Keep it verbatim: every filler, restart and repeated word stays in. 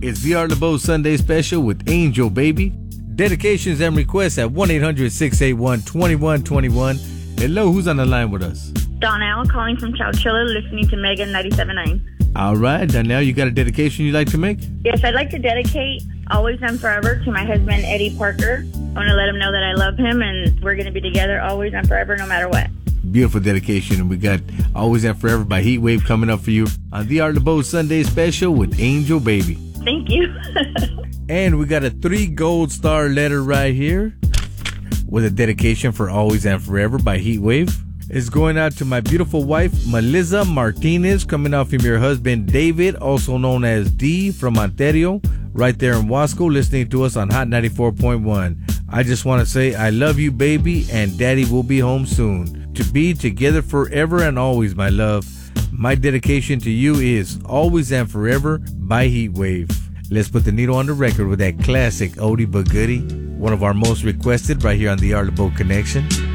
It's the Art LeBeau Sunday Special with Angel Baby. Dedications and requests at one eight hundred, six eight one, two one two one. Hello, who's on the line with us? Donnell calling from Chowchilla, listening to Megan ninety-seven point nine. All right, Donnell, you got a dedication you'd like to make? Yes, I'd like to dedicate Always and Forever to my husband, Eddie Parker. I want to let him know that I love him and we're going to be together always and forever no matter what. Beautiful dedication. And we got Always and Forever by Heatwave coming up for you on the Art LeBeau Sunday Special with Angel Baby. Thank you. And we got a three gold star letter right here with a dedication for Always and Forever by Heatwave. It's going out to my beautiful wife, Melissa Martinez, coming out from your husband, David, also known as D from Ontario, right there in Wasco, listening to us on Hot ninety-four point one. I just want to say I love you, baby, and Daddy will be home soon. To be together forever and always, my love. My dedication to you is Always and Forever by Heatwave. Let's put the needle on the record with that classic oldie but goodie, one of our most requested right here on the Art LeBeau Connection.